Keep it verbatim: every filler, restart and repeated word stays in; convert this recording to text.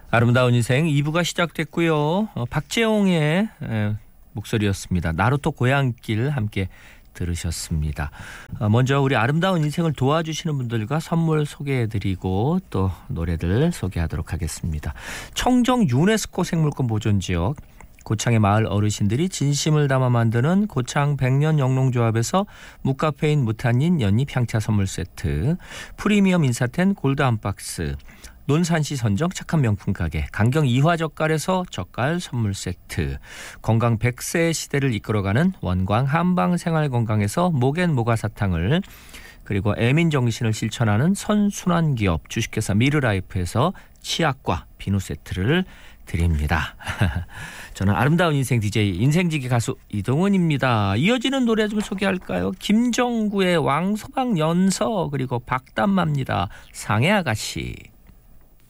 아름다운 인생 이 부가 시작됐고요. 어, 박재홍의 에, 목소리였습니다. 나루토 고향길 함께 들으셨습니다. 어, 먼저 우리 아름다운 인생을 도와주시는 분들과 선물 소개해드리고 또 노래들 소개하도록 하겠습니다. 청정 유네스코 생물권 보존지역 고창의 마을 어르신들이 진심을 담아 만드는 고창 백년 영농조합에서 무카페인 무탄닌 연잎 향차 선물 세트, 프리미엄 인사텐 골드 한 박스, 논산시 선정 착한 명품 가게 강경 이화젓갈에서 젓갈 선물 세트, 건강 백 세의 시대를 이끌어가는 원광 한방생활건강에서 목앤 모가사탕을, 그리고 애민정신을 실천하는 선순환기업 주식회사 미르라이프에서 치약과 비누 세트를 드립니다. 저는 아름다운 인생 디제이 인생지기 가수 이동훈입니다. 이어지는 노래 좀 소개할까요? 김정구의 왕소방 연서, 그리고 박담마입니다. 상해 아가씨.